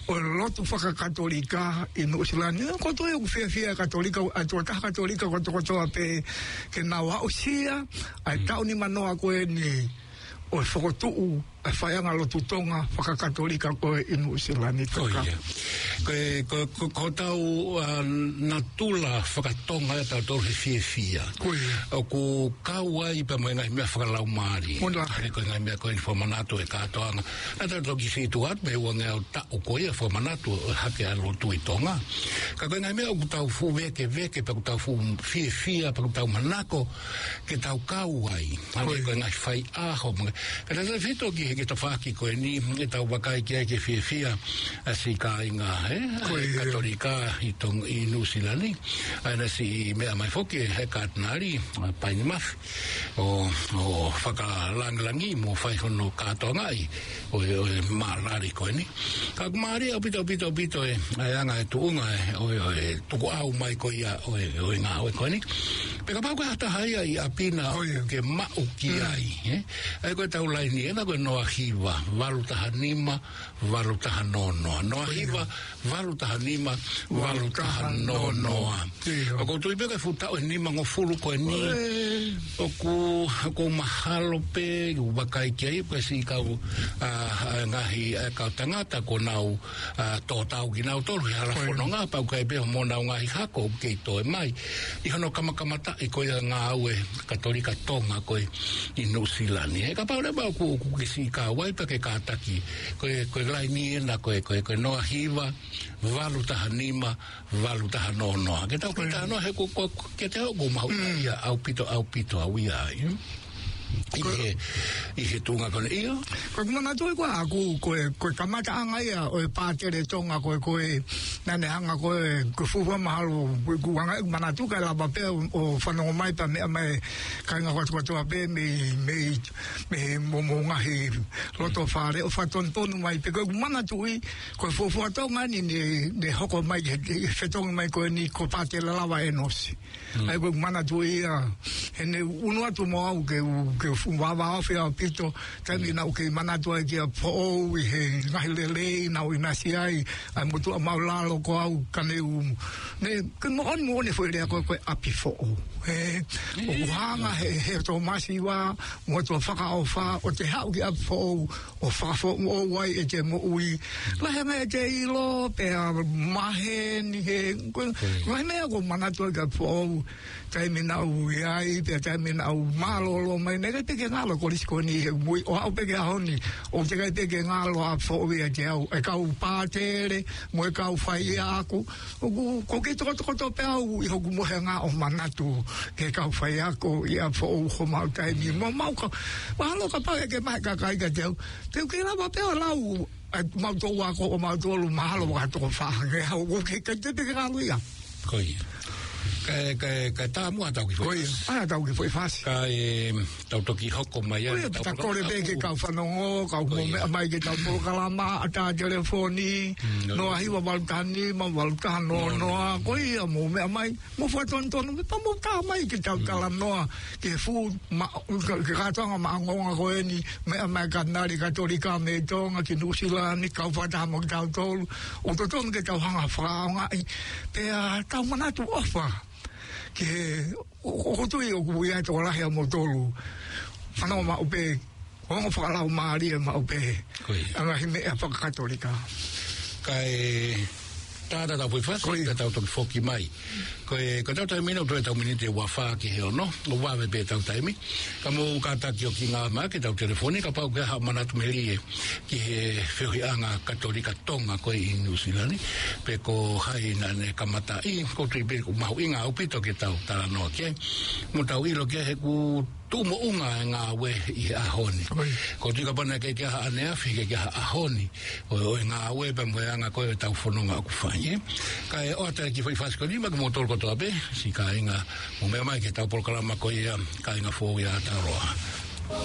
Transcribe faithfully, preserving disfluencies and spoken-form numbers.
o lotu whakakatolika i Nusilani. Ko to e uwhia whia katolika, a tua taha katolika ko toko toa pe ke nawa o sia, ai tau ni manoa koe ni o e whakotuu a whaianga lotu tonga whakakatolika koe i Nusilani. Koe ko ko tau na tula whakatonga e tau tau he whia whia. O ko kauai pa mo ngai mea whakalau maari. Hare koe ngai mea koe ni whamanatu e kātoanga. Na tau tau ki whitu at me ua ngau tau koe e whamanatu hake a lotu i tonga. Ka koe ngai mea o ku tau fu veke veke pa ku tau fu whia whia pa ku tau manako ke tau kauai. Hare koe ngai whai aho. Ka tau whitu ki he ke ta whaki koe ni e tau wakai kia ke whia whia a si ka inga katolika i tong i Nusilani ana si mea mai foke he katanari paini maf o o whakalanglangi mo whai hono katongai o e maalari koe ni ka kumari au pito pito pito e anga e tuunga o e tuku au mai koe ia o e ngā oe koe ni peka pau koe hata haia i apina ke mau ki ai e koe tau laini ena koe noa hiva walu taha nima walu taha nonoa noa hiva walu taha nima, walu taha nonoa. O ko tui peka futau e nima ngo fulu ko e ni. O ku, ko mahalo pe, u wakai kia ipa si kau ngahi kau tangata ko nau tō tau ki nau tolu. Hara whono ngā pau kai peho mō nau ngahi hako kei tō e mai. I hono kamakamata i koe ngā aue katolika tonga koe i Nusilani. E ka pau reba o ku kisi ka waipa ke kātaki. Koe lai ni ena koe koe koe noa hiva. Walu taha nima, walu taha nonoa. Ke tau ke taha noa he ko ke te hau mau ia au pito au pito au ia ai. Ihe, ihe tunga kone ia. Koe kumana toi koe aku, koe, koe kamata anga ia, oe pātere tonga koe koe, nane anga koe, koe fuwa mahalo, koe kuanga e kumana tuka e lapa pēo, o whanongo mai pa mea mai, kainga koe tukatoa pē, me, me, me, momo ngahi, loto whare, o whatontonu mai, pe koe kumana tui, koe fuwa tonga ni, ne, ne hoko mai, whetonga mai koe ni, koe pātere lawa e nosi. Ai koe kumana tui ia, hene unu atu mo au ke, ke wawa awhi au pito tani nau ke manatua e kia po i he ngahi lelei nau i nasi ai ai motu a maulalo ko au kane umu ne ke mooni mooni fwere a koe koe api fo he o uhanga he he to masi wa mo to whaka au wha o te hau ki api fo o whaka fo o wai e te mo ui lahe mea te ilo pe a mahe ni he lahe mea ko manatua ki api fo taimi nau i ai pe taimi nau malolo mai nega peke ngalo ko risko ni mui o au peke ahoni o te kai peke ngalo a fo ia te au e kau pātere mo e kau whai aku o ko ke toko toko to pe au i hoku mohe ngā o manatu ke kau whai aku i a fo ho mau taimi mo mau ka wahalo ka pake ke mai ka kai ka te au te ke lava pe o lau mau tō wako o mau tōlu mahalo ka toko whahange au o ke ke te peke ngalo ia koi Ka ka ka ta mua tau ki foi. Ah tau ki foi fácil. Ka e tau toki hoko mai ai. Ta kore be ke ka whanongo, ka mo mai ke tau po kalama ata telefoni, no ahi wa balkani, ma balkan no no ko ia mo me mai, mo fa ton ton me pa mo ka mai ke tau kalama ke fu ma ke ka tanga ma ngonga ko ni me mai ka nari katolika me tonga ki Nusilani ka fa ta mo tau tol. O to ton ke tau hanga fra nga pe tau manatu ofa. Ke o tui o kuia to la he mo tolu fano ma upe o ngo fala maari ma upe anga hime a pa katolika kai tada da foi fácil ka tau to foki mai ko ko tau taimi no tau minite wa fa ki he no o wa be tau taimi ka mo ka ta ki o ki nga ma ke tau telefoni ka pa ke ha manatu melie ki he feri anga katolika tonga ko i Nusilani pe ko hai na ne kamata i ko tri be ko mau inga o pito ke tau tala no ke mo tau i lo ke he ku tu mo unga ngā we i ahoni. Ko tika pana ke kia ane afi ke kia ahoni. O ngā we pa mwe anga koe tau whanonga aku whaie. Ka e oata ki whai whasko ni maka mo tolko toa pe. Si ka inga mo mea mai ke tau polkalama koe ia ka inga fōi a taroa.